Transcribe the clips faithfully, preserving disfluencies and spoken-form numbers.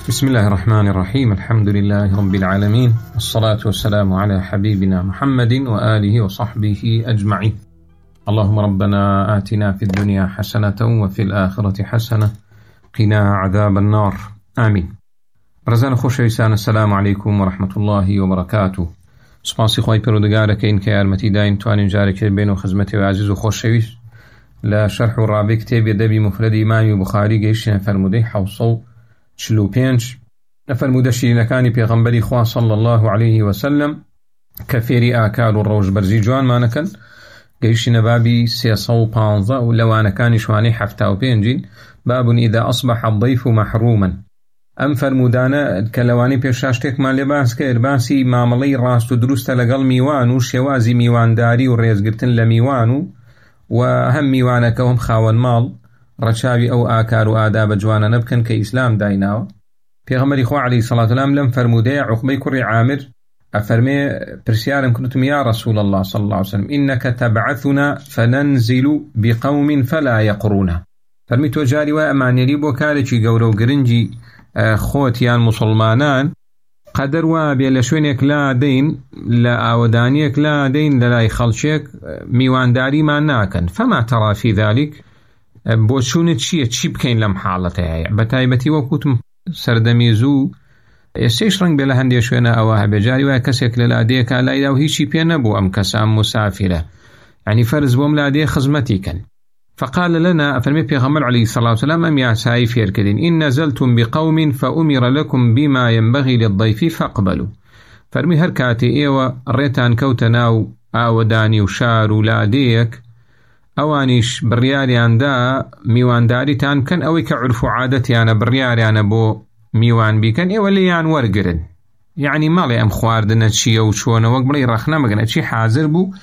بسم الله الرحمن الرحيم. الحمد لله رب العالمين، والصلاة والسلام على حبيبنا محمد وآله وصحبه أجمعين. اللهم ربنا آتنا في الدنيا حسنة وفي الآخرة حسنة قنا عذاب النار، آمين. رزان خوشویستان، السلام عليكم ورحمة الله وبركاته. سپاسی خواهی پرودگارك إن كيارمتي داين توانين جارك بين وخزمتي وعزيز وخوشويست لا شرح الرابع كتاب يدبي مفرد إمام بخاري جيشنا فرمودي حوصو چلو پێنج نەفەرموودە شیرینەکانی پێغەمبەری خوا صلی الله عليه وسلم کە فێری ئاکار و ڕۆژبەرزی جوانمانەکەن گەیشتینە بابی سێسەد و پانزە و لەوانەکانی شوانەی حەفتا و پێنجین. باب إذا أصبح الضيف محروما. ئەم فەرمودانە کە لەوانەی پێشا شتێکمان لێ باس کرد، باسی مامەڵەی ڕاست و دروستە لەگەڵ میوان و شێوازی میوانداری و ڕێزگرتن لە میوان و و هەم میوانەکە و هەم خاوەن ماڵ ڕەچاوی ئەو ئاکار و ئادابە جوانە نەبکەن کە ئیسلام دایناوە. پێغەمبەری خوا عەلەیهی سەڵاتو وسەلام لەم فەرمودەیە عوقبەی کوڕی عامر ئەفەرمێ پرسیارم کردوتم یا رسول الله صلى الله عليه وسلم إنك تبعثنا فننزل بقوم فلا يقرون. فەرمی تۆ جاری وای ئەمانێری بۆ کارێکی گەورە و گرنگی خۆتیان مسلمانان قەدەر وا بێ لە شوێنێک لا دەین، لە ئاوەدانیەک لا دەین، لە لای خەڵکێک میوانداریمان ناکەن. فما ترى في ذلك؟ بۆ چوونت چییە؟ چی بکەین لەم حاڵەتەیە؟ بە تایبەتی وەکوتم سەردەمیزوو ئێستەیش ڕەنگ بێ لە هەندێک شوێنە ئەوە هەبێ جاری وایە کەسێک لە لادەیەکە لایدا و هیچی پێ نەبوو ئەم کەسە ئەم مسافرە، یعنی فەرز بۆم لادەیە خزمەتی کەن. فقال لنا أفرمي پیغمبر عليه الصلاة والسلام أم يعساي فيركدين إن نزلتم بقوم فأمر لكم بما ينبغي للضيف فاقبلوا. فرمي هركاتي إيوة ريتان كوتناو آوداني وشار ولاديك ئەوانیش بڕیاریان دا میوانداریتان بکەن، ئەوەی کە عرف و عادەتیانە بڕیاریانە بۆ میوان بیکەن، ئێوە لێیان وەرگرن. یعنی ماڵێ ئەم خواردنە چییە و چۆنە، وەک بڵێ ڕەخنە مەگەنە چی حاضر بوو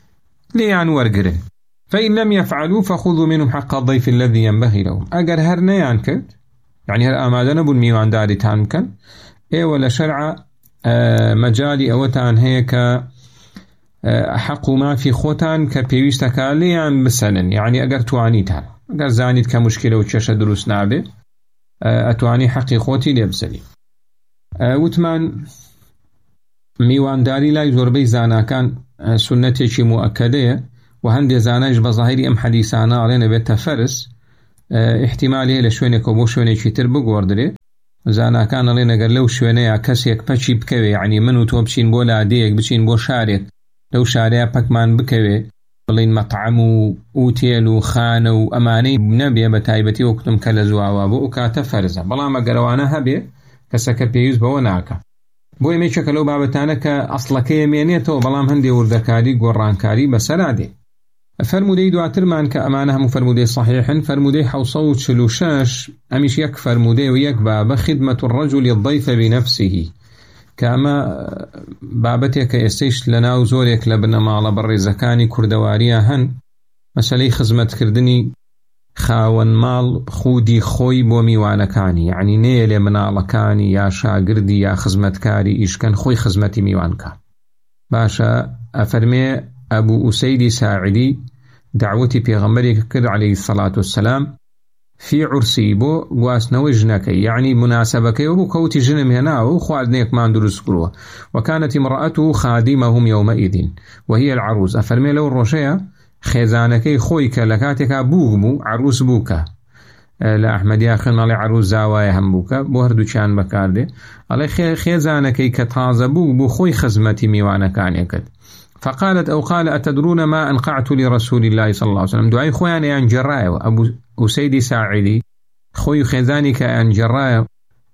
لێیان وەرگرن. فإن لم يفعلوا فخذوا منهم حق الضيف الذي ينبغي لهم. ئەگەر هەر نەیان کرد، یعنی هەر ئامادە نەبوون میوانداریتان بکەن، ئێوە لە شەرع مەجالی ئەوەتان هەیە کە حق و مافی خۆتان کە پێویستەکە لێیان بسەنن. یعنی ئەگەر توانیتان، ئەگەر زانیت کە موشکلە و کێشە دروست نابێ، ئەتوانی حەقی خۆتی لێ بسەنی. وتمان میوانداری لای زۆربەی زاناکان سنەتێکی موئەکەدەیە و هەندێک زانایش بە زاهیری ئەم حەدیسانە ئەڵێنە بێتە فەرز، احتیمالی لە شوێنێکەوە بۆ شوێنێکی تر بگۆڕدرێت. زاناکان ئەڵێن ئەگەر لەو شوێنەیە کەسێک پەچی بکەوێ، یعنی من و تۆ بچین بۆ لادەیەک، بچین بۆ شارێک، لەو شارەیە پەکمان بکەوێ، بڵین مەطعەم و ئوتێل و خانە و ئەمانەی نەبێ، بە تایبەتی وەکوتم کە لە زواوە بۆ ئەو کاتە فەرزە. بەڵام ئەگەرەوانە هەبێ کەسەکە پێویست بەوە ناکە. بۆ ئێمەیەکە لەو بابەتانە کە ئەسڵەکەی مێنێتەوە، بەڵام هەندێک وردەکاری گۆڕانکاری بەسەرادێ. فەرمودەی دواترمان کە ئەمانە هەموو فەرمودەی صحیحن، فەرمودەی حەوسە و چل و شەش، ئەمیش یەک فەرمودەی و یەک بابە، خدمة الرجل الضيف بنفسه، کە ئەمە بابەتێکە ئێستەیش لەناو زۆرێک لە بنەماڵە بەڕێزەکانی کوردەواریە هەن، مەسەلەی خزمەتکردنی خاوەن ماڵ خودی خۆی بۆ میوانەکانی، یعنی نەیە لێ مناڵەکانی یا شاگردی یا خزمەتکاری ئیشکەن خۆی خزمەتی میوانکە. باشە ئەفەرمێ ئەبوو ئوسەیدی ساعدی دعوەتی پێغەمبەرێک کرد عەلەیهی السەڵاتو وەسسەلام في عرسی بۆ گواستنەوەی ژنەکەی، یعنی مناسبەکەی بوو کەوتی ژنم هێناوە و خواردنێکمان دروست کردووە. وكانت امرأته خادمهم يومئذ وهي العروس. ئەفەرمێ لەو ڕۆژەیە خێزانەکەی خۆی کە لە کاتێکا بوو بوو، عروس بووکە، لە ئەحمەدیا خوێنمەڵی عروس زاوایە هەم بووکە، بۆ هەردووچیان بەکاردێ. ئەڵێ خێزانەکەی کە تازە بوو بوو خۆی خزمەتی میوانەکانی کرد. فقالت أو قال أتدرون ما أنقعت لرسول الله صلى الله عليه وسلم. دعاي خوان أن جرايو أبو أسيدي ساعدي خوي خزاني كأن جرايو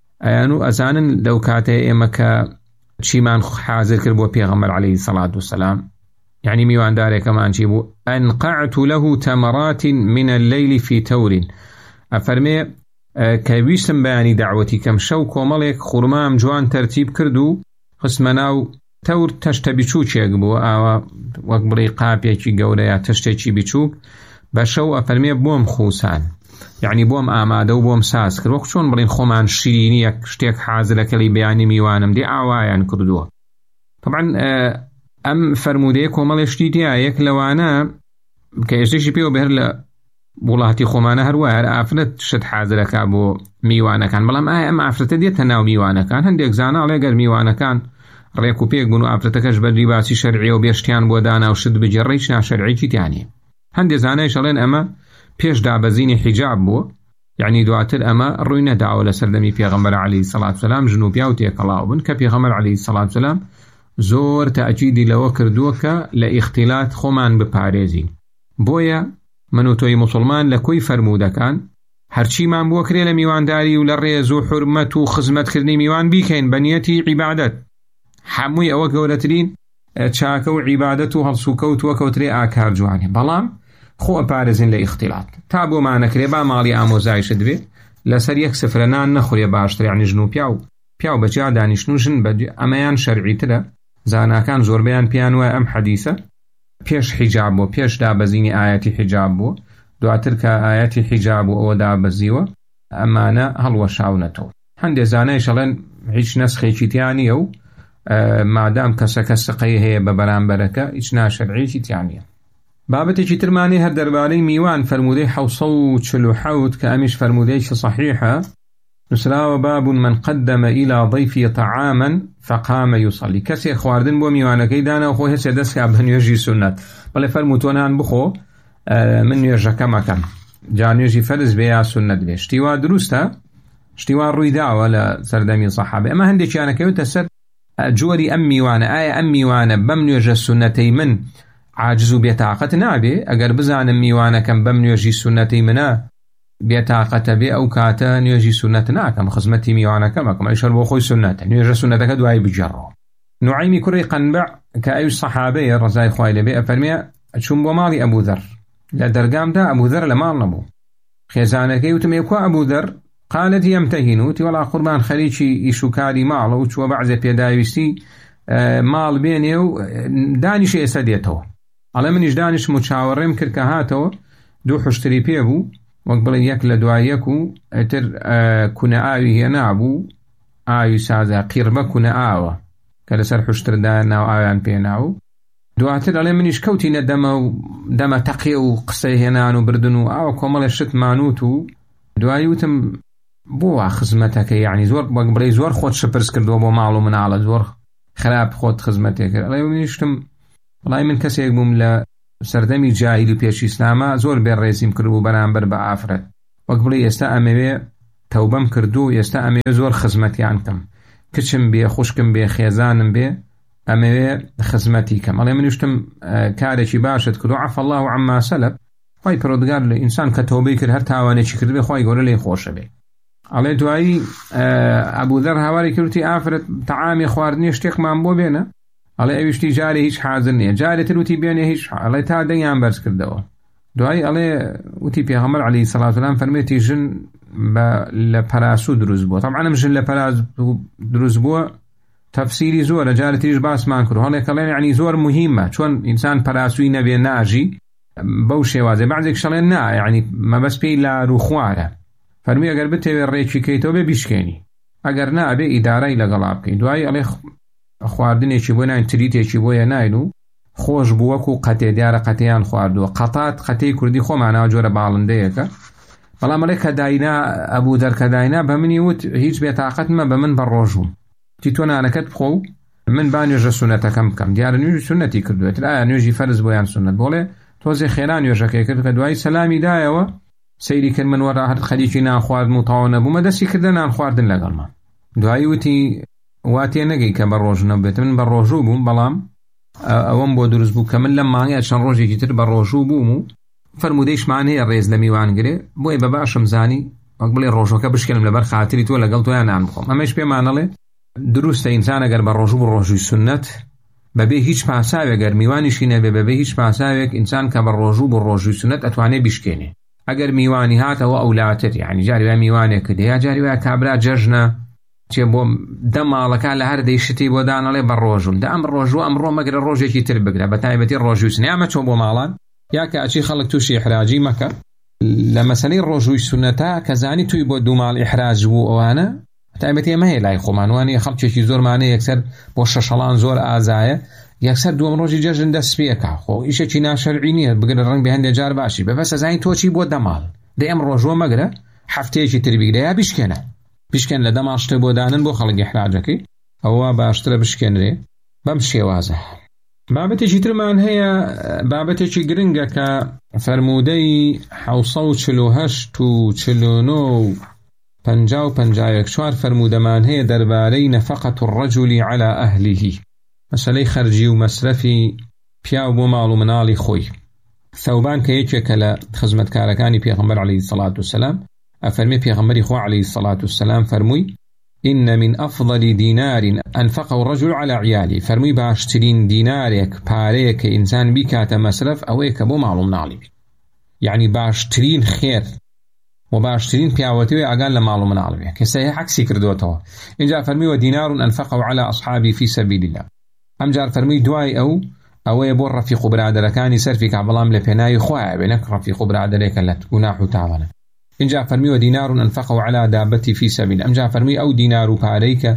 أنو أزانا لو كاتي إمك شيمان حاضر كربو بيغمبر عليه الصلاة والسلام، يعني ميوان داري كمان جيبو أنقعت له تمرات من الليل في تور. أفرمي كويسم بياني دعوتي كم شوك وملك خرمام جوان ترتيب كردو خسمناو تەور تەشتە بیچووکێک بوو، ئاوا وەک بڕی قاپێکی گەورەیە تەشتێکی بیچووک بە شەو ئەفەرمێ بۆم خوسان، یعنی بۆم ئامادە و بۆم ساز کرد، وەک چۆن بڵین خۆمان شیرینی یەک شتێک حازرەکەی بەیانی میوانم دێ ئاوایان کردووە. طبعا ئەم فەرمودەیە کۆمەڵێشتی دیایەک لەوانە کە ئێستێکی پێوە بەهر لە وڵاتی خۆمانە هەروایە ئافرەت شت حازرەکە بۆ میوانەکان، بەڵام ئایا ئەم ئافرەتە دێتە ناو میوانەکان؟ هەندێک زاناڵێ گەر میوانەکان ڕێک و پێک بوون و ئافرەتەکەش بەدری باسی شەرعی و بێشتیان بۆ دانا و شت بجێڕی ناشەرعیی تیانێ. هەندێک زانایش ئەڵێن ئەمە پێش دابەزینی حیجاب بووە، یعنی دواتر ئەمە ڕووی نەداوە لە سەردەمی پێغەمبەر عەلەیهی سەڵات وسەلام ژن و پیا و تێکەڵاو بن کە پێغەمبەر عەلەیهی سەڵات وسەلام زۆر تەئکیدی لەوە کردووە کە لە ئیختیلات خۆمان بپارێزین. بۆیە من و تۆی موسڵمان لە کۆی فەرموودەکان هەرچیمان بۆ کرێ لە میوانداری و لە ڕێز و حورمەت و خزمەتکردنی میوان بیکەین بە نیەتی عیبادەت. هەمووی ئەوە گەورەترین چاکە و عیبادەت و هەڵسوکەوت وە کەوترێ ئاکار جوانێ، بەڵام خۆ ئەپارێزین لە ئیختیلات. تا بۆمانەکرێ با ماڵی ئامۆزایشت بێ لەسەر یەک سفرە نان نەخورێ باشتر، یعنی ژن و پیا و پیا و بەجیا دانیشتن و ژن ئەمەیان شەرعیترە. زاناکان زۆربەیان پێیان وایە ئەم حەدیثە پێش حیجاب بوو، پێش دابەزینی ئایەتی حیجاب بوو، دواتر کە ئایەتی حیجاب و ئەوە دابەزیوە ئەمانە هەڵوەشاونەتەوە. هەندێک زانایش ئەڵێن هیچ نەسخێکی تیان نییە و مادام کەسەکە سقەی هەیە بە بەرامبەرەکە هیچ ناشەرعیی تیان نییە. بابەتێکی ترمانی هەر دەربارەی میوان فەرموودەی حەوت و چل و حەوت کە ئەمیش فەرموودەیەکی صحیحە، نووسراوە باب من قدم إلى ضيفه طعاما فقام يصلي. کەسێک خواردن بۆ میوانەکەی دانا و خۆی هەچێ دەستکا بە نوێژی سونەت، بەڵێ فەرموو تۆنان بخۆ من نوێژەکەم ئەکەم، جا نوێژی فەرز بێ یا سونەت بێ. شتیوا دروستە، شتیوا ڕووی داوە لە سەردەمی سەحابە. ئەمە هەندێکیانەکەوتە سەر جۆری ئەم میوانە، ئایا ئەم میوانە بەم نوێژە سونەتەی من عاجز و بێتاقەت نابێ؟ ئەگەر بزانم میوانەکەم بەم نوێژی سونەتەی منە بێتاقەتە بێ ئەو کاتە نوێژی سونەت ناکەم، خزمەتی میوانەکەم ئەکەم، ئەیشەر بۆ خۆی سونەتە، نوێژە سونەتەکە دوای بجێڕەوە. نوعیمی کوڕی قەنبع کە ئەویش سەحابەیە ڕەزای خوای لێبێ ئەفەرمێ چوون بۆ ماڵی ئەبوو دەر، لە دەرگامدا ئەبوو دەر لە ماڵ نەبوو. خێزانەکەی وتم ئێکوا ئەبوو دەر؟ قالت يمتهن، وتی وەڵا قوربان خەریکی ئیش و کاری ماڵە و چووە بەعزێ پێداویستی ماڵ بێنێ و دانیشە ئێستا دێتەوە. ئەڵێ منیش دانیشم و چاوەڕێم کرد کە هاتەوە، دوو حشتری پێ بوو وەک بڵێ یەک لە دوای یەک و ئەتر کونە ئاوی هێنا بوو، ئاوی سازە قیربە کونە ئاوە کە لەسەر حشتردا ناو ئاویان پێنا و دواتر ئەڵێ منیش کەوتینە دەمە و دەمە تەقێ و قسەی هێنان و بردن و ئاوە کۆمەڵێ شت مانوت و دوایی وتم بۆ وا خزمەتەکە، یعنی زۆر وەک بڵێ زۆر خۆت شپرس کردووە بۆ ماڵ و مناڵە، زۆر خراپ خۆت خزمەتێ کرد. ئەڵێ منیشتم وڵای من کەسێک بووم لە سەردەمی جاهیل و پێش ئیسلامە زۆر بێڕێزیم کردبوو بەرامبەر بە ئافرەت، وەک بڵێ ئێستا ئەمەوێ تەوبەم کردو و ئێستا ئەمەوێ زۆر خزمەتیان کەم، کچم بێ خوشکم بێ خێزانم بێ ئەمەوێ خزمەتی کەم. ئەڵێ منیشتم کارێکی باشت کردو عەفا الله عما سەلەف، خوای پەروەردگار لە ئینسان کە تەوبەی کرد هەر تاوانێکی کرد بێ خوای گەورە لێی خۆشە بێ. ئەڵێ دوایی ئەبوو دەر هاواری کردوتی ئافرەت تەعامی خواردنی شتێکمان بۆ بێنە؟ ئەڵێ ئەویشتی جارێ هیچ حازر نییە، جارێتر وتی بێنێ هیچ، ئەڵێ تا دەنگیان بەرز کردەوە. دوایی ئەڵێ وتی پێغەمبەر عەلەیهی سەڵات وسەلام فەرمێتی ژن لە پەراسوو دروست بووە. طبعا ئەم ژن لە پەراسوو دروست بووە تەفسیری زۆرە، جارێتریش باسمان کرد، هەڵێک ئەڵێن یعنی زۆر مهمە، چۆن ئینسان پەراسووی نەبێ ناژی بەو شێوازێ، بەعزێک شەڵێن نا یعنی مەبەست پێی لار و خوارە، فەرمی ئەگەر بتەوێ ڕێکی کەیتەوە بێ بیشکێنی، ئەگەر نا ئەبێ ئیدارەی لەگەڵا بکەین. دوایی ئەڵێ خواردنێکی بۆ ناین، تریتێکی بۆیە ناین و خۆش بووەکو قەتێ، دیارە قەتەیان خواردووە. قەتات قەتەی کوردی خۆمانەوە جۆرە باڵندەیەکە، بەڵام ئەڵێ کە داینا ئەبوو دەر کە داینا بە منی وت هیچ بێتاقەت مە بە من بەڕۆژوم، تی تۆ نانەکەت بخۆ و من با نوێژە سونەتەکەم بکەم. دیارە نوێژی سونەتی کردوێتر، ئایا نوێژی فەرز بۆ یان سونەت؟ بۆڵێ تۆزێ خێرا نوێژەکەی کرد کە دوایی سەلامی دایەوە سەیری کرد من وەرا هەر خەریکی نان خواردن و تاوە نەبوومە، دەستی کردە نان خواردن لەگەڵمان. دوایی وتی واتێ نەگەی کە بە ڕۆژ نەبێت، من بە ڕۆژوو بووم، بەڵام ئەوەم بۆ دروست بوو کە من لەم مانگەیە چەند ڕۆژێکی تر بە ڕۆژوو بووم و فەرموودەیشمان هەیە ڕێز لە میوانگرێ، بۆی بە باشم زانی وەک بڵێ ڕۆژەکە بشکێنم لەبەر خاتری تۆ لەگەڵ تۆیان نان بخۆم. ئەمەش پێمانەڵێ دروستە ئینسان ئەگەر بە ڕۆژوو بە ڕۆژووی سونەت بەبێ هیچ پاساوێک، گەر میوانیشی نەبێ بەبێ هیچ پاساوێک، ئینسان کە بە ڕۆژوو بە ڕۆژووی سونەت ئەتوانێ بیشکێنێ. ئەگەر میوانی هاتەوە ئەولاتر، یعنی جاری وای میوانێک کردێ یا جاری وای کابرا جەژنە چێ بۆ دە ماڵەکە لە هەر دەیشتی بۆ دانەڵێ بە ڕۆژوم دا ئەم ڕۆژوو ئەمڕۆ مەگرە ڕۆژێکی تر بگرە، بە تایبەتی ڕۆژووی سنە یامە چۆ بۆ ماڵان یا کە ئەچی خەڵک تووشی ئیحراجی مەکە لە مەسەلەی ڕۆژووی سونەتە کە زانی توی بۆ دوو ماڵ ئیحراج بوو ئەوانە تایبەتی ئەمە هەیە لای خۆمانوانی خەڵکێکی زۆرمانەیە یەکسەر بۆ شەشەڵان زۆر ئازایە، یەکسەر دووەم ڕۆژی جەژن دەست پێکا خۆ ئیشێکی ناشەرعی نییە بگرە ڕەنگ بە هەندێک جار باشی بەبەستە زانین تۆچی بۆ دەماڵ دە ئەم ڕۆژوە مەگرە هەفتەیەکی تر بیگرە یا بیشکێنە بیشکێن لە دەماڵ شتە بۆ دانن بۆ خەڵکی حراجەکەی ئەوە باشترە بشکێنرێ بەم شێوازە. بابەتێکی ترمان هەیە بابەتێکی گرنگە کە فەرموودەی حەوسە و چل و هەشت و چل و نۆ و پەنجا و پەنجا و یەک چوار فەرموودەمان هەیە دەربارەی نەفەقەت الرەجولی عەلا ئەهلیه مەسەلەی خەرجی و مەسرەفی پیاو بۆ ماڵ و مناڵی خۆی. ثەوبان کە یەکێکە لە خزمەتکارەکانی پێغەمبەر عەلەیهی سەڵات وسەلام ئەفەرمێ پێغەمبەری خوا عەلەیهی سەڵات وسەلام فەرمووی إن من أفضل دينار أنفقه الرجل على عياله فرمي باشترين دينارك باريك إنسان بكات مسرف أويك بو معلوم نعلي يعني باشترين خير وباشترين بيعوتوي أقال لمعلوم نعلي كسيه عكسي كردوتها إن جاء فرمي ودينار أنفقه على أصحابي في سبيل الله أم جاء فرمي دواي أو أو يبور رفيق برادركاني سرفيك عبلام لبناي خواع بينك رفيق برادرك اللي تكوناح تعوانا إن جاء فرمي ودينار أنفقه على دابتي في سبيل أم جاء فرمي أو دينار باريك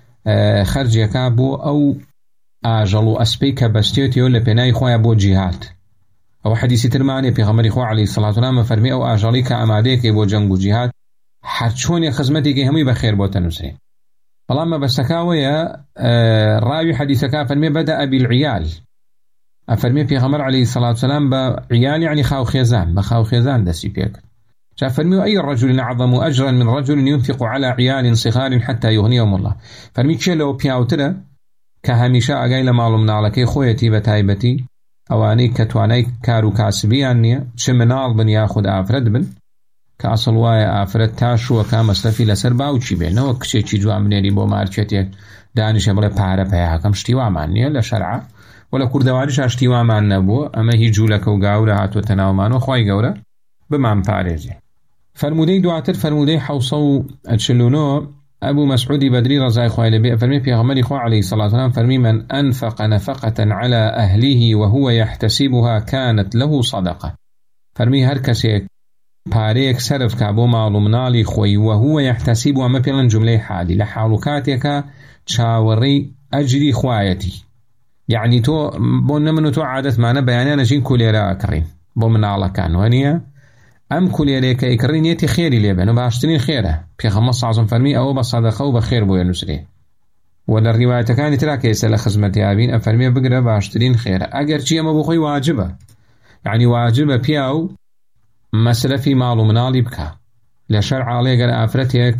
خرج يكابو أو آجلو أسبيك بستيوتي ولا بناي خويا بو جهاد أو حديث ترماني بيغمري خو عليه الصلاة والسلام فرمي أو آجليك أماديك بو جنگو جهاد حرشون يا خزمتك همي بخير بو تنسرين فلما بسكاوية راوي حديثك فرمي بدأ بالعيال أفرمي بيغمر عليه الصلاة والسلام بعيال يعني خاو خيزان بخاو خيزان دسي بيك فرمي أي رجل أعظم أجرا من رجل ينفق على عيال صغار حتى يغنيهم الله فرمي كيلو بياوترا كهميشا أقايل معلوم نعلكي خويتي بتايبتي أواني كتواني كارو كاسبيانية شمنال بن ياخد آفرد بن كأصل وايا آفرد تاشو وكامسلفي لسر باوشي بينا وكشي جو عمليني بو ماركتي دانش بلا بارا بيها كم شتيوا معنية لشرعة ولا كردوارش اشتيوا معنا نبو أما هي جولك وقاورة هاتو تناومان وخواي قاورة بمعن باريزي. فرمودي دواتر فرمودي حوصو أتشلونو أبو مسعود بدري رضي الله عنه فرمي بيغمري خو عليه الصلاة والسلام فرمي من أنفق نفقة على أهله وهو يحتسبها كانت له صدقة فرمي هركسي باريك سرف كابو معلو منالي خوي وهو يحتسبها مبيلا جملة حالي لحالكاتك تشاوري أجري خوايتي يعني تو بون منو تو عادت معنا بيانانا جين كوليرا كرين بو من على كان وانيا أم كوليرا كيكرين يتي خيري ليبن وباشترين خيره في خمس عظم فرمي أو بصدقة وبخير بو ينسري ولا الرواية كانت تراك يسأل خزمتي أبين أفرمي بقرا باشترين خيره أجر شيء ما بخوي واجبه يعني واجبه بياو مسألة في مالو منالي بكا لشرع عليه قال أفرتك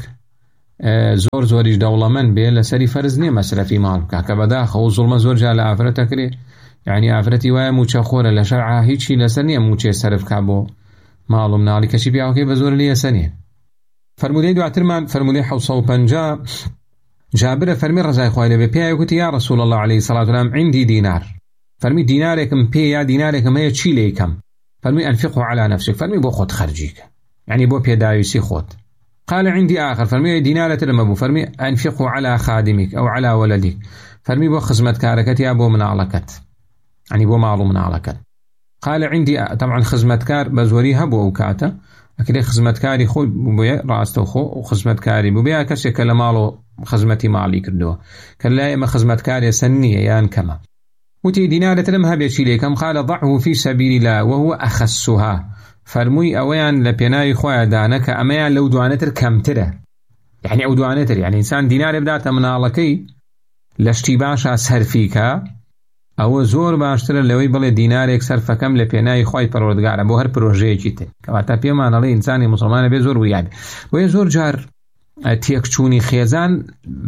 زور زوريش دولة من بيه لسري فرزني مسألة في مال بكا كبداخ وظلم زور جال أفرتك لي يعني أفرتي ويا موشا خورة لشرعها هيتشي لسنية موشا سرف كابو مالو منالي كشي بياو كي بزور لي سنية فرمودي دو عترمان فرمودي حوصة وبنجا جابر فرمي رزاي خوالي بيبيا يقول يا رسول الله عليه الصلاة والسلام عندي دينار فرمي ديناركم بيا ديناركم هي تشي ليكم فرمي أنفقه على نفسك فرمي بو خود خرجيك يعني بو بيدايسي خود قال عندي آخر فرمي دينارة لما بو فرمي أنفقه على خادمك أو على ولدك فرمي بو خزمت كاركتي أبو من علاكت يعني بو معلوم من علاكت قال عندي طبعا خزمت كار بزوريها بو أوكاتا أكيد خزمت كاري خو بويا راسته خو وخزمت كاري بويا كسي كلا مالو خزمتي مالي كردوه كلا إما خزمت كاري سنية يان كما وتي دينارة لمها بيشي ليكم قال ضعه في سبيل الله وهو أخسها فرموي أويان لبيناي خويا دانك أميان لو دوانتر كمتره يعني أو دوانتر يعني إنسان دينار بدأت من علاكي لشتي باشا سرفيكا أو زور باشتر لوي بلي دينارك سرفكم لبيناي خوي پروردگار بو هر پروژه جيته كواتا بيما نالي إنساني مسلمان بيزور ويابي ويزور جار تيكچوني خيزان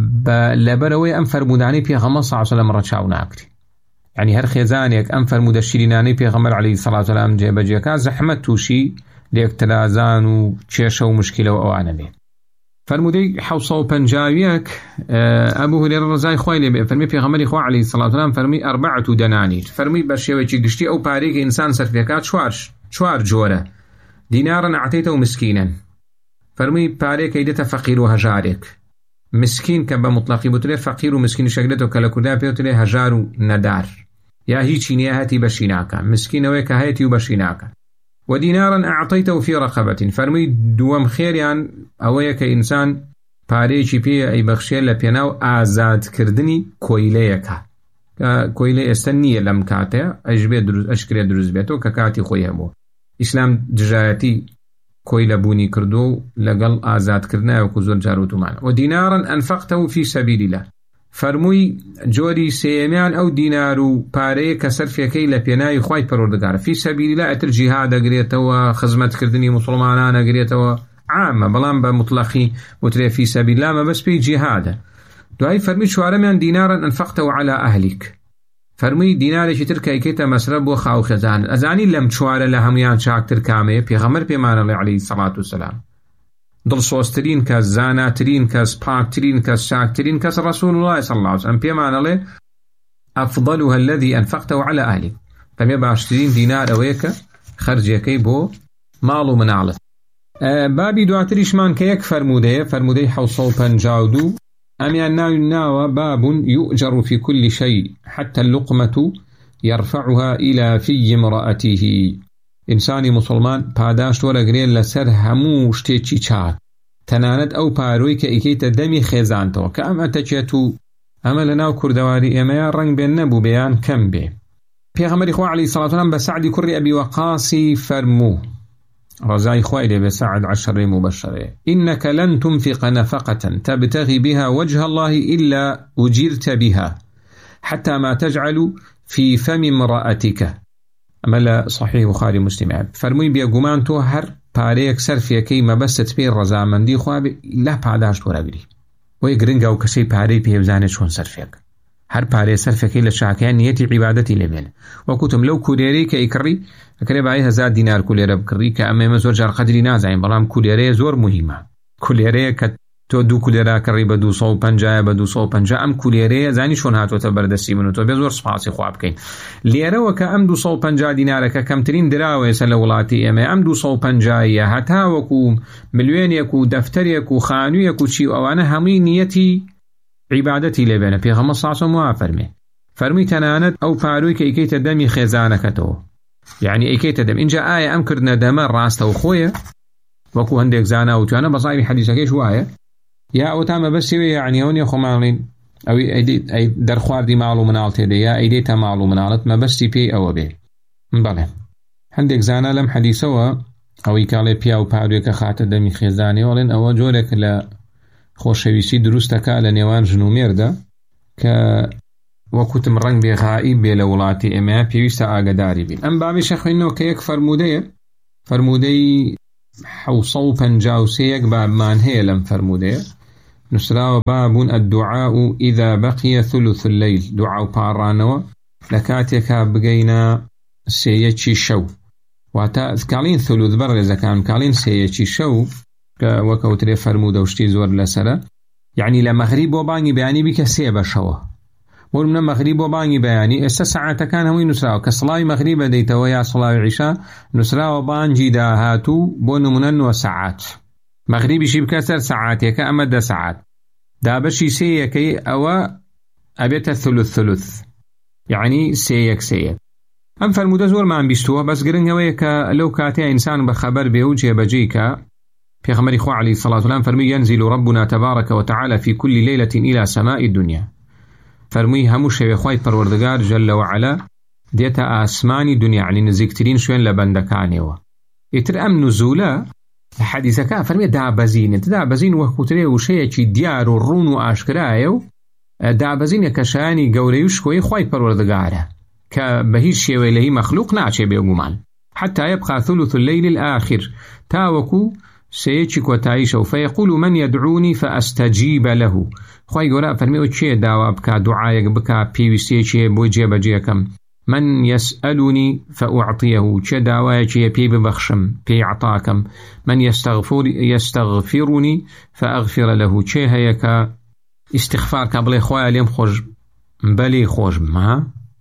لبروي أم فرموداني بيغمص صلى الله عليه وسلم رچاو ناكري يعني هر خيزانيك أم فرمود الشريناني بيغمر عليه الصلاة والسلام جيبا جيكا زحمت توشي ليكتلازان وچيشة ومشكلة وأوانا بي فرمودي حوصة وبنجاويك أبو هريرة رضي الله عنه فرمي بيغمر إخوة عليه الصلاة والسلام فرمي أربعة دنانير فرمي برشيوة قشتي أو باريك إنسان سرفيكات شوارش شوار جورة دينارا أعطيته مسكينا فرمي باريك إيدة فقير وهجارك مسكين كبا مطلقي بطلي فقير ومسكين شكلته كالكودا بيوتلي هجار ندار يا هيتشي نياهتي بشيناكا مسكين ويك هايتي وبشيناكا ودينارا أعطيته في رقبة فرمي دوام خيريان أويك إنسان باريشي بيه أي بخشي لبيناو آزاد كردني كويليكا کۆیلە ئێستا نییە لەم کاتەیە ئەش بێ ئەشکرێ دروست بێتەوە کە کاتی خۆی هەبوو. ئیسلام دژایەتی کۆیلە بوونی کردو لەگەڵ ئازادکردنەوەکو زۆر جار وتومانە. و دینارن ئەنفەقتەه فی سەبیل الله، فەرمووی جۆری سێمیان ئەو دینار و پارەیە کە سەرفەکەی لە پێناوی خوای پەروەردگارە. فی سەبیل الله ئەتر جیهاد دەگرێتەوە، خزمەتکردنی موسڵمانان دەگرێتەوە، عامە، بەڵام بە مطلقی وترێ فی سەبیل الله مەبەست پێی جیهادە. دوای فەرمی چوارەمیان دینارن ئەنفەقتەه عەلا ئەهلیک، فەرمووی دینارێکی تر کە ئەیکەیتە مەسرەف بۆ خاو خێزان. ئەزانی لەم چوارە لە هەمویان چاکتر کامەیە؟ پێغەمبەر پێمانەڵێ عەلەیهی سەڵات وسەلام دڵسۆزترین کەس، زاناترین کەس، پاکترین کەس، چاکترین کەس ڕەسوول الله صلی الله علیه وسلم پێمانەڵێ ئەفضلها الذي أنفقته على أهلك، فەرمێ باشترین دینار ئەوەیە کە خەرجەکەی بۆ ماڵ و مناڵت. بابی دواتریشمان کە یەک فەرمودەیە، فەرمودەی حەوت سەد و پەنجا و دوو، ئەمیان ناوی ناوە باب يؤجر في كل شيء حتى اللقمة يرفعها إلى في امرأته. ئینسانی مسلمان پاداش وەرەگرێت لەسەر هەموو شتێکی چاک، تەنانەت ئەو پاروی کە ئیکەیتە دەمی خێزانتەوە، کە ئەم ئەتەچێت و ئەمە لە ناو کوردەواری ئێمەیە ڕەنگ بێن نەبوو بێیان کەم بێ. پێغەمبەری خوا عەلەیهی سەڵات وسەلام بە سەعدی کوڕی ئەبی وەقاسی فەرموو، ڕەزای خوای لێ بێ سەعد عەشەرەی مبەشەرەیە، إنك لن تنفق نفقة تبتغي بها وجه الله إلا أجرت بها حتى ما تجعل في فم امرأتك. ئەمە لە صحیح بخاری مسلمە. فەرمووی بێگومان تۆ هەر پارەیەک سەرفیەکەی مەبەستت پێی ڕەزامەندی خوا بێ لا پاداشت وەرەگری. وەی گرنگە و کەسەی پارەی پێ بزانێت چۆن سەرفێک، هەر پارەیە سەرفەکەی لە چاکیان نیەتی عیبادەتی لێبێن. وەکوتم لەو کولێرەی کە ئیکڕی ئەکرێ بای هەزار دینار کولێرە بکڕی کە ئەمە ئێمە زۆر جار قەدری نازانین، بەڵام کولێرەیە زۆر مهمە. کولێرەیە کە تۆ دوو کولێرە کڕی بە دوو سەد و پەنجا بە دوو سەد و پەنجا، ئەم کولێرەیە زانی چۆن هاتوۆتە بەردەستی من و تۆ بێ زۆر سپاسی خوا بکەین. لێرەوە کە ئەم دوو سەد و پەنجا دینارەکە کەمترین دراوێسە لە وڵاتی ئێمە، ئەم دوو سەد و پەنجایە هەتا وەکو ملیۆنێک و دەفتەرێک و خانوویەک و چی و ئەوانە هەمووی نیەتی عیبادەتی لێبێنە. پێغەمبەر صلی الله علیه و سلم وا فەرمێ، فەرمی تەنانەت ئەو پاروی کە ئیکەیتە دەمی خێزانەکەتەوە، یعنی ئیکەیتە دەم. اینجا ئایا ئەم کردنە دەمە ڕاستە و خۆیە وەکو هەندێک زانا وتوانە بە زاوی حەدیثەکەیش وایە، یا ئەو تامە بەسیوێ یعنی ئەو نیە خۆماڵین ئەوی ئەی دەرخواردی ماڵ و مناڵ تێدە یا ئەیدێتە ماڵ و مناڵت مەبەستی پێی ئەوە بێ. بەڵێ هەندێک زانا لەم حەدیثەوە ئەوەی کاڵێ پیا و پاروێکە خاتە دەمی خێزانی وڵێن ئەوە جۆرێک لە خۆشەویستی دروستەکە لە نێوان ژن و مێردە کە وەکوتم ڕەنگ بێ غائب بێ لە وڵاتی ئێمە پێویستە ئاگاداری بین. ئەم بامیشە خوێنەوە کە یەک فەرمودەیە، فەرمودەی حەوت سەد و پەنجا و سێ یەک بابمان هەیە لەم فەرمودەیە نووسراوە، بابون الدعاء إذا بقي ثلث الليل، دعا و پاڕانەوە لە کاتێکا بگەینە سێیەکی شەو، واتە کاڵین ثلث بەڕێزەکان کاڵین سێیەکی شەو کە وەکەوترێ فەرمودە و شتی زۆر لەسەرە، یعنی لە مەغریب بۆ بانگی بەیانی بیکە سێ بەشەوە، بۆ منە مەغریب بۆ بانگی بەیانی. ئێستا سەعاتەکان هەمووی نووسراوە کە سڵاوی مەغریب دەیتەوە یا سڵاوی عیشا نووسراوە بانگی داهاتوو بۆ نمونە نۆ سەعات، مەغریبیشی بکە سەر سەعاتێکە ئەمە دە سەعات، دابەشی سێیەکەی ئەوە ئەبێتە ثلث ثلث، یعنی سێیەک سێیەک. ئەم فەرمودە زۆرمان بیستووە، بەس گرنگەوەیە کە لەو کاتەیە ئینسان بە خەبەر بێ و جێبەجێ کە پێغەمبەری خوا عەلەیهی سەڵات وسەلام فەرمووی ينزل ربنا تبارك وتعالى في كل ليلة إلى سماء الدنيا، فەرمووی هەموو شەوێ خوای پەروەردگار جەل وعەلا دێتە ئاسمانی دنیا، یعنی نزیکترین شوێن لە بەندەکانێەوە. ئیتر ئەم نزولە لە حەدیثەکە فەرمێ دابەزینێت، دابەزین وەکوترێ وشەیەکی دیار و ڕوون و ئاشکرایە و دابەزینە کە شایانی گەورەی و شکۆی خوای پەروەردگارە کە بە هیچ شێوەی لە هی مەخلوق ناچێ بێگومان، حتى يبقى ثلث الليل الآخر، تا وەکو سەیەکی کۆتاییشە و فەیەقول من يدعوني فأستجيب له. خوای گەورە فەرمێ ئەو چێ داوا بکە دوعایەک بکە پێویستیەکێ بۆی جێبەجێکەم، من يسألني فأعطيه، چێ داوایەکێ پێی ببەخشم پێی عطاکەم، من يستغفر يستغفرني فأغفر له، چێ هەیە کە استغفار کە بڵێ خوایە لێم خۆش بەلێ خۆشم. ها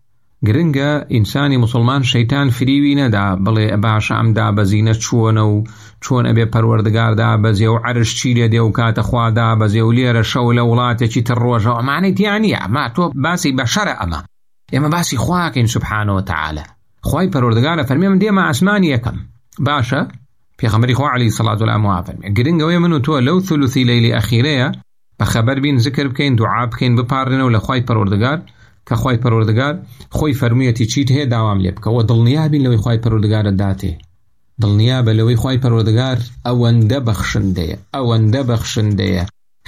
گرنگە ئینسانی مسلمان شەیتان فریوی نەدا بڵێ باشە ئەم دابەزینە چۆنە و چۆن ئەبێ پەروەردگار دابەزێ و عەرش چی لێ دێ و کاتە خوا دابەزێ و لێرە شەو لە وڵاتێکی تر ڕۆژەوە، ئەمانەی تیانە، ئەما تۆ باسی بەشەرە، ئەمە ئێمە باسی خواکەین سوبحانە وتەعالە. خوای پەروەردگارە فەرمێ من دێمە ئاسمانی یەکەم، باشە پێغەمبەری خوا عەلەیهی سەڵات وسەلام وا فەرمێ گرنگەوەی من و تۆ لەو ثلثی لەیلی ئەخیرەیە بەخەبەر بین، ذکر بکەین، دوعا بکەین، بپارڕێنەوە لە خوای پەروەردگار کە خوای پەروەردگار خۆی فەرموویەتی چیت هەیە داوام لێ بکە و دڵنیابین لەوەی خوای پەروەردگارت داتێ دڵنیابە لەوەی خوای پەروەردگار ئەوەندە بەخشندەیە ئەوەندە بەخشندەیە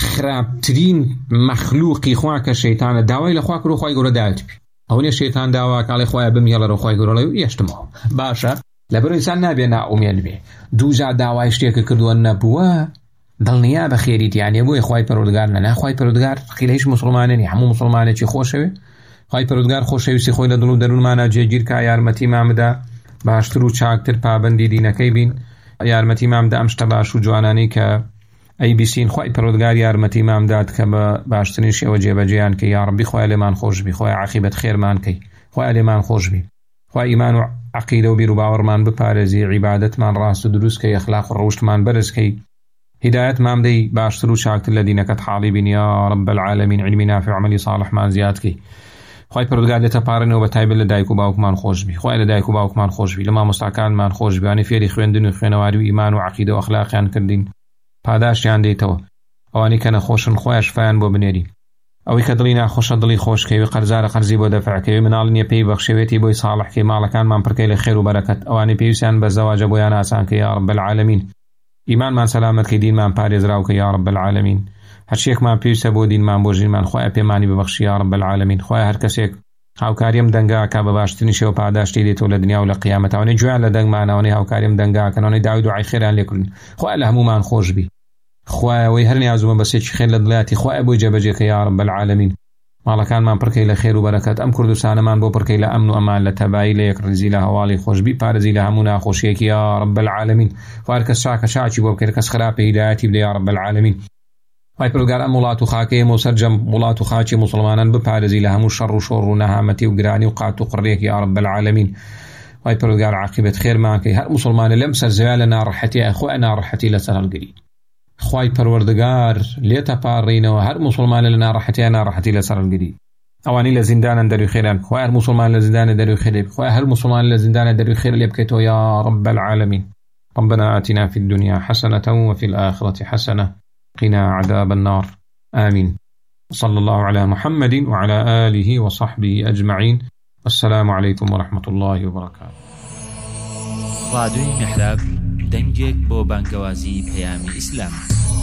خراپترین مەخلوقی خوا کە شەیتانە داوای لە خوا کرد و خوای گەورە داوێت ئەو نیە شەیتان داوا کاڵێ خوایە بمهێڵەرەوە خوای گەورە لەوێ یەشتمەوە باشە لەبەرەوەی ئینسان نابێ نائومێد بێ دووجار داوای شتێکە کردووە نەبووە دڵنیا بە خێریتیانێ بۆیە خوای پەروەردگار نەنا خوای پەروەردگار خیلی هیچ مسلمانێ نیە هەموو مسلمانێکی خۆشەوێ خوای پەروەردگار خۆشەویستی خۆی لە دڵ و دەروونمانە جێگیر کا یارمەتیمان بدە باشتر و چاکتر پابەندی دینەکەی بین یارمەتیمان بدە ئەم شتە باش و جوانانەی کە ئەی بیسین خوای پەروەردگار یارمەتیمان بدات کە بە باشترین شێوە جێبەجێیان کە یا ڕەبی خوای لێمان خۆش بی خوای عاقبەت خێرمان کەی خوای لێمان خۆش بی خوای ئیمان و عەقیدە و بیر و باوەڕمان بپارێزی عیبادەتمان ڕاست و دروست کەی ئەخلاق و ڕەوشتمان بەرز کەی هدایەتمان بدەی باشتر و چاکتر لە دینەکەت حاڵی بین یا رب العالمین علمی نافع و عملی صالحمان زیاد کەی خوای پەروەردگار لێتە پارێنەوە بە تایبەت لە دایک و باوکمان خۆش بی خوای لە دایک و باوکمان خۆش بی لە مامۆستاکانمان خۆش بیوانەی فێری خوێندن و خوێنەواری و ئیمان و عەقیدە و ئەخلاقیان کردین پاداشیان دەیتەوە ئەوانەی کە نەخۆشن خۆیان شفایان بۆ بنێری ئەوەی کە دڵی ناخۆشە دڵی خۆشکەوی قەرزارە قەرزی بۆ دەفعکەوی مناڵ نییە پێی بەخشەوێتی بۆی ساڵحکەی ماڵەکانمان پڕکەی لە خێر و بەرەکەت ئەوانەی پێویستیان بە زەواجە بۆیان ئاسانکە یا رب العالمین ئیمانمان سەلامەتکەی دینمان پارێزراوکە یا رب العالمین هەرچیەکمان پێویستە بۆ دینمان بۆ ژینمان خوایە پێمانی ببەخشی یا رب العالمین خوایە هەر کەسێک هاوکاریم دەنگاکە بە باشترین شێوە پاداشتی دێتەوە لە دنیا و لە قیامەت ئەوانەی گوێیان لە دەنگمانەوەی هاوکاریم دەنگاکەن ئەوانەی داوای دوعای خێران لێکردن خوایە لە هەمومان خۆش بی خوایە ئەوەی هەر نیازمە بەسێکی خێر لە دڵیاتی خوایە بۆی جێبەجێکە یا رب العالمین ماڵەکانمان پڕکەی لە خێر و بەرەکەت ئەم کوردستانەمان بۆ پڕکەی لە ئەمن و ئەمان لە تەبایی لە یەکڕزی لە هەواڵی خۆشبی پارێزی لە هەموو ناخۆشیەکی یا رب العالمین خوای کەس چاکە چاکی بۆ بکەێت کەس خراپە هیدایەتی بدە یا رب العالمین خوای پەروەردگار ئەم وڵات و خاکەیەمە و سەرجەم وڵات و خاکی مسلمانان بپارێزی لە هەموو شەڕ و شۆڕ و نەهامەتی و گرانی و قات و قڕێک یا رب العالمین خوای پەروەردگار عاقبەت خێرمان کەی هەر مسلمانە لەم سەرزەویە لە ناڕەحەتی خوای ناڕەحەتی لەسەر هەڵگری خوای پەروەردگار لێتە پاڕینەوە هەر مسلمانە لە ناڕەحەتیە ناڕەحەتی لەسەر هەڵگری ئەوانی لە زیندانن دەروی خێران خوای هەر مسلمان لە زیندانە دەروی خێر خوای هەر مسلمان لە زیندانە دەروی خێر لێ بکەیتەوە یا رب العالمین ربنا آتنا في الدنيا حسنة وفي الآخرة حسنة قنا عذاب النار آمين صلى الله على محمد وعلى آله وصحبه أجمعين والسلام عليكم ورحمة الله وبركاته راديو محراب دنجك بو بانكوازي بيامي إسلام